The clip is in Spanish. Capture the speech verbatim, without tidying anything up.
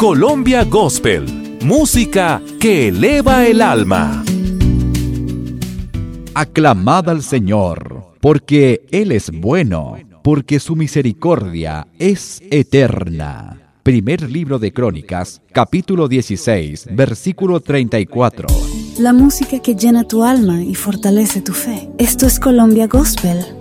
Colombia Gospel, música que eleva el alma. Aclamad al Señor, porque Él es bueno, porque su misericordia es eterna. Primer libro de Crónicas, capítulo dieciséis, versículo treinta y cuatro. La música que llena tu alma y fortalece tu fe. Esto es Colombia Gospel.